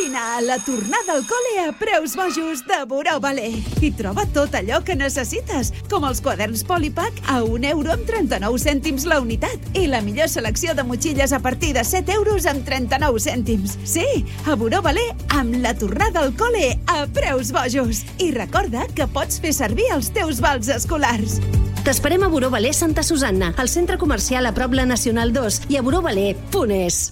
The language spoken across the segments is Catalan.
Vine a la tornada al col·le a preus bojos de Buró Ballet i troba tot allò que necessites, com els quaderns Polipack a €1,39 la unitat i la millor selecció de motxilles a partir de €7,39. Sí, a Buró Ballet amb la tornada al col·le a preus bojos. I recorda que pots fer servir els teus vals escolars. T'esperem a Buró Ballet Santa Susanna, al centre comercial a prop la Nacional 2 i a buroballet.es.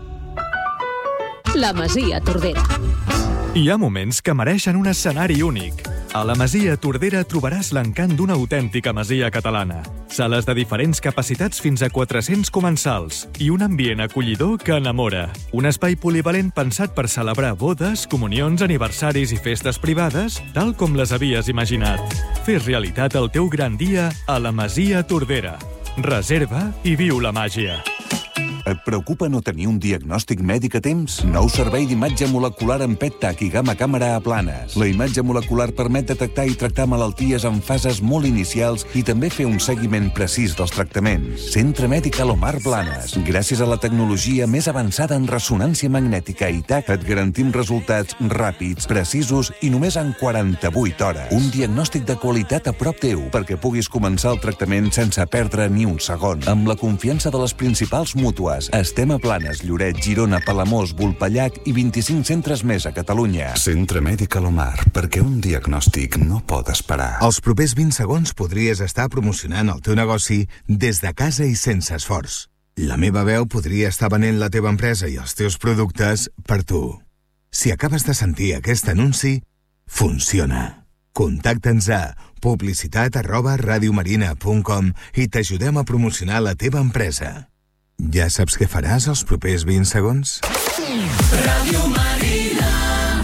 La Masia Tordera. Hi ha moments que mereixen un escenari únic. A la Masia Tordera trobaràs l'encant d'una autèntica masia catalana. Sales de diferents capacitats fins a 400 comensals i un ambient acollidor que enamora. Un espai polivalent pensat per celebrar bodes, comunions, aniversaris i festes privades, tal com les havies imaginat. Fes realitat el teu gran dia a la Masia Tordera. Reserva i viu la màgia. Et preocupa no tenir un diagnòstic mèdic a temps? Nou servei d'imatge molecular amb PET-TAC i gamma càmera a Planes. La imatge molecular permet detectar i tractar malalties en fases molt inicials i també fer un seguiment precís dels tractaments. Centre Mèdic Alomar Planes. Gràcies a la tecnologia més avançada en ressonància magnètica i TAC, et garantim resultats ràpids, precisos i només en 48 hores. Un diagnòstic de qualitat a prop teu perquè puguis començar el tractament sense perdre ni un segon. Amb la confiança de les principals mútues. Estem a Planes, Lloret, Girona, Palamós, Vulpellac i 25 centres més a Catalunya. Centre Mèdic Alomar, perquè un diagnòstic no pot esperar. Els propers 20 segons podries estar promocionant el teu negoci des de casa i sense esforç. La meva veu podria estar venent la teva empresa i els teus productes per tu. Si acabes de sentir aquest anunci, funciona. Contacta'ns a publicitat@radiomarina.com i t'ajudem a promocionar la teva empresa. Ja saps què faràs els propers 20 segons? Ràdio Marina.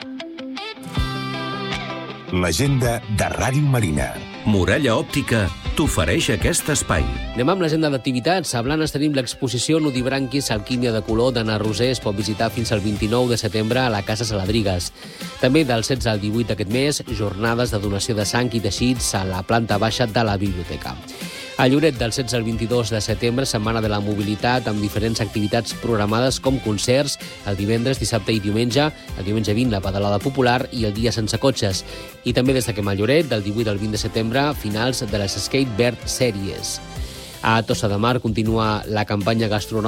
L'agenda de Ràdio Marina. Muralla Òptica t'ofereix aquest espai. Anem amb l'agenda d'activitats. A Blanes tenim l'exposició Nudibranquis, Alquímia de color d'Anna Roser. Es pot visitar fins al 29 de setembre a la Casa Saladrigues. També del 16 al 18 d'aquest mes, jornades de donació de sang i teixits a la planta baixa de la biblioteca. A Lloret, del 16 al 22 de setembre, Setmana de la Mobilitat, amb diferents activitats programades com concerts, el divendres, dissabte i diumenge, el diumenge 20, la pedalada popular i el dia sense cotxes. I també destaquem a Lloret, del 18 al 20 de setembre, finals de les Skate Bird Series. A Tossa de Mar continua la campanya gastronòmica